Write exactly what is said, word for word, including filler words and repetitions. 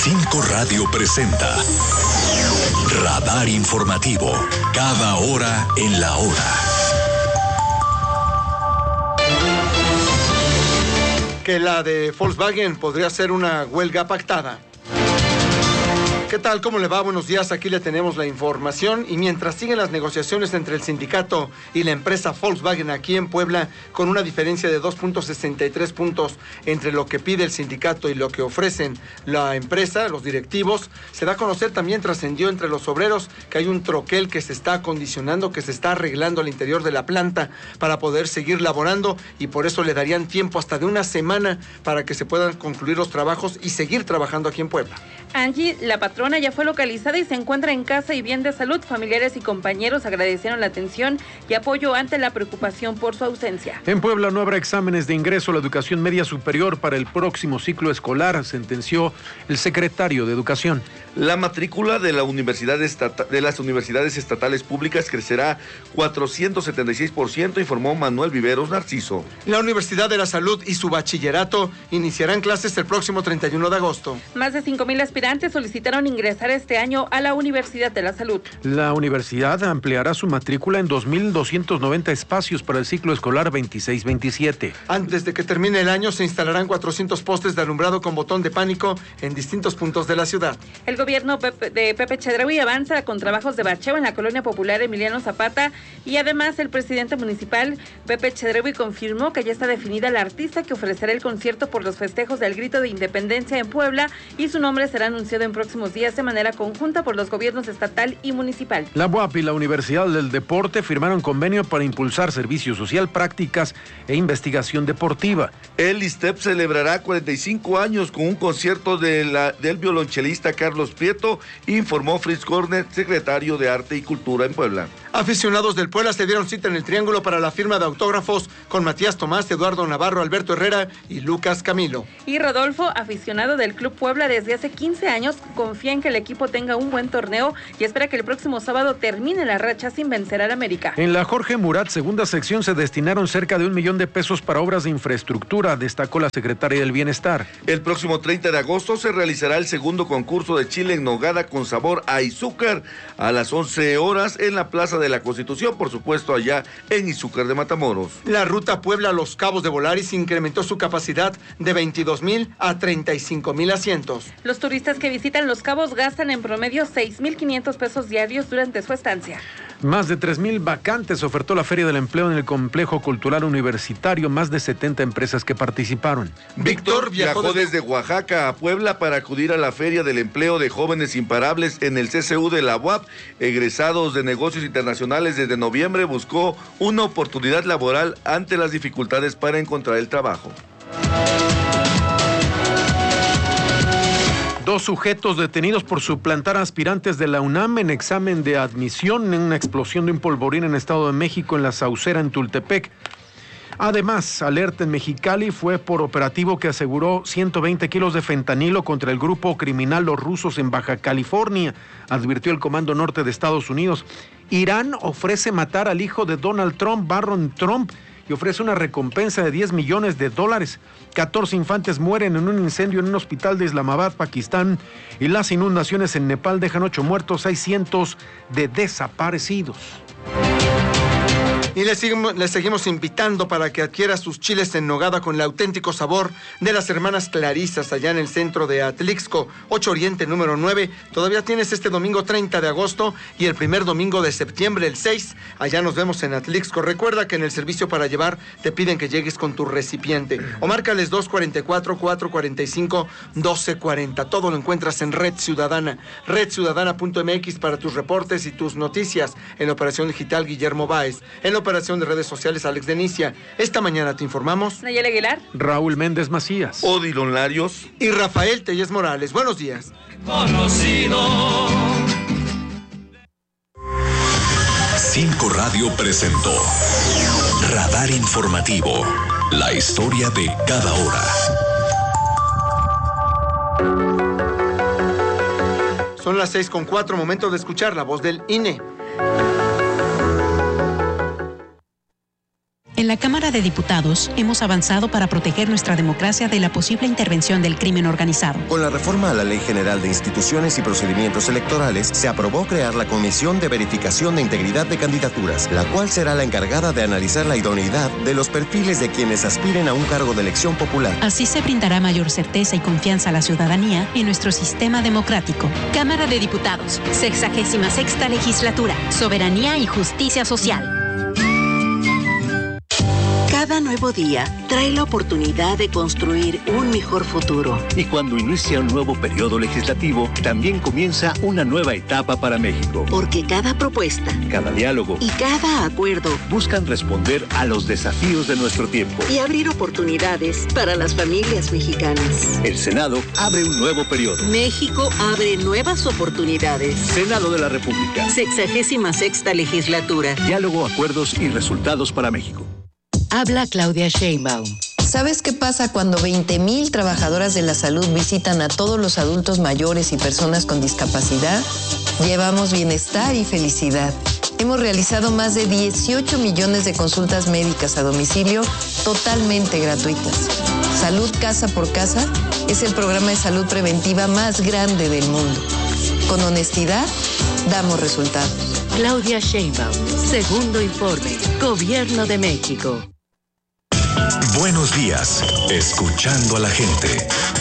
Cinco Radio presenta Radar Informativo, cada hora en la hora. Que la de Volkswagen podría ser una huelga pactada. ¿Qué tal? ¿Cómo le va? Buenos días, aquí le tenemos la información. Y mientras siguen las negociaciones entre el sindicato y la empresa Volkswagen aquí en Puebla, con una diferencia de dos punto sesenta y tres puntos entre lo que pide el sindicato y lo que ofrecen la empresa, los directivos, se da a conocer, también trascendió entre los obreros, que hay un troquel que se está acondicionando, que se está arreglando al interior de la planta para poder seguir laborando, y por eso le darían tiempo hasta de una semana para que se puedan concluir los trabajos y seguir trabajando aquí en Puebla. Angie, la patrona, ya fue localizada y se encuentra en casa y bien de salud. Familiares y compañeros agradecieron la atención y apoyo ante la preocupación por su ausencia. En Puebla no habrá exámenes de ingreso a la educación media superior para el próximo ciclo escolar, sentenció el secretario de Educación. La matrícula de, la universidad estata- de las universidades estatales públicas crecerá cuatrocientos setenta y seis por ciento, informó Manuel Viveros Narciso. La Universidad de la Salud y su bachillerato iniciarán clases el próximo treinta y uno de agosto. Más de cinco mil aspirantes solicitaron ingresar este año a la Universidad de la Salud. La universidad ampliará su matrícula en dos mil doscientos noventa espacios para el ciclo escolar veintiséis veintisiete. Antes de que termine el año, se instalarán cuatrocientos postes de alumbrado con botón de pánico en distintos puntos de la ciudad. El gobierno de Pepe Chedraui avanza con trabajos de bacheo en la colonia popular Emiliano Zapata, y además el presidente municipal Pepe Chedraui confirmó que ya está definida la artista que ofrecerá el concierto por los festejos del Grito de Independencia en Puebla, y su nombre será anunciado en próximos días de manera conjunta por los gobiernos estatal y municipal. La U A P y la Universidad del Deporte firmaron convenio para impulsar servicio social, prácticas e investigación deportiva. El ISTEP celebrará cuarenta y cinco años con un concierto de la, del violonchelista Carlos Prieto, informó Fritz Cornet, secretario de Arte y Cultura en Puebla. Aficionados del Puebla se dieron cita en el Triángulo para la firma de autógrafos con Matías Tomás, Eduardo Navarro, Alberto Herrera y Lucas Camilo. Y Rodolfo, aficionado del Club Puebla desde hace quince años, confía en que el equipo tenga un buen torneo y espera que el próximo sábado termine la racha sin vencer al América. En la Jorge Murat, segunda sección, se destinaron cerca de un millón de pesos para obras de infraestructura, destacó la secretaria del Bienestar. El próximo treinta de agosto se realizará el segundo concurso de chile en nogada con sabor a azúcar a las once horas en la Plaza de la Constitución, por supuesto allá en Izúcar de Matamoros. La ruta Puebla-Los Cabos de Volaris incrementó su capacidad de veintidós mil a treinta y cinco mil asientos. Los turistas que visitan Los Cabos gastan en promedio seis mil quinientos pesos diarios durante su estancia. Más de tres mil vacantes ofertó la Feria del Empleo en el Complejo Cultural Universitario, más de setenta empresas que participaron. Víctor viajó desde Oaxaca a Puebla para acudir a la Feria del Empleo de Jóvenes Imparables en el C C U de la U A P. Egresados de negocios internacionales desde noviembre, buscó una oportunidad laboral ante las dificultades para encontrar el trabajo. Dos sujetos detenidos por suplantar aspirantes de la UNAM en examen de admisión en una explosión de un polvorín en Estado de México en la Saucera en Tultepec. Además, alerta en Mexicali fue por operativo que aseguró ciento veinte kilos de fentanilo contra el grupo criminal Los Rusos en Baja California, advirtió el Comando Norte de Estados Unidos. Irán ofrece matar al hijo de Donald Trump, Barron Trump, y ofrece una recompensa de diez millones de dólares. catorce infantes mueren en un incendio en un hospital de Islamabad, Pakistán, y las inundaciones en Nepal dejan ocho muertos, hay cientos de desaparecidos. Y les seguimos, les seguimos invitando para que adquiera sus chiles en nogada con el auténtico sabor de las hermanas Clarisas allá en el centro de Atlixco, ocho Oriente número nueve. Todavía tienes este domingo treinta de agosto y el primer domingo de septiembre, el seis. Allá nos vemos en Atlixco. Recuerda que en el servicio para llevar te piden que llegues con tu recipiente. O márcales dos cuatro cuatro, cuatro cuatro cinco, uno dos cuatro cero. Todo lo encuentras en Red Ciudadana. red ciudadana punto m x para tus reportes y tus noticias. En la operación digital, Guillermo Báez. En la operación de redes sociales, Alex Denicia. Esta mañana te informamos Nayeli Aguilar, Raúl Méndez Macías, Odilon Larios y Rafael Tellez Morales. Buenos días. Conocido. Cinco Radio presentó Radar Informativo, la historia de cada hora. Son las seis con cuatro, momento de escuchar la voz del I N E. En la Cámara de Diputados hemos avanzado para proteger nuestra democracia de la posible intervención del crimen organizado. Con la reforma a la Ley General de Instituciones y Procedimientos Electorales, se aprobó crear la Comisión de Verificación de Integridad de Candidaturas, la cual será la encargada de analizar la idoneidad de los perfiles de quienes aspiren a un cargo de elección popular. Así se brindará mayor certeza y confianza a la ciudadanía en nuestro sistema democrático. Cámara de Diputados, sexagésima sexta legislatura, soberanía y justicia social. Cada nuevo día trae la oportunidad de construir un mejor futuro. Y cuando inicia un nuevo periodo legislativo, también comienza una nueva etapa para México. Porque cada propuesta, cada diálogo y cada acuerdo buscan responder a los desafíos de nuestro tiempo y abrir oportunidades para las familias mexicanas. El Senado abre un nuevo periodo. México abre nuevas oportunidades. Senado de la República. Sexagésima sexta legislatura. Diálogo, acuerdos y resultados para México. Habla Claudia Sheinbaum. ¿Sabes qué pasa cuando veinte mil trabajadoras de la salud visitan a todos los adultos mayores y personas con discapacidad? Llevamos bienestar y felicidad. Hemos realizado más de dieciocho millones de consultas médicas a domicilio totalmente gratuitas. Salud Casa por Casa es el programa de salud preventiva más grande del mundo. Con honestidad, damos resultados. Claudia Sheinbaum, segundo informe, Gobierno de México. Buenos días, escuchando a la gente.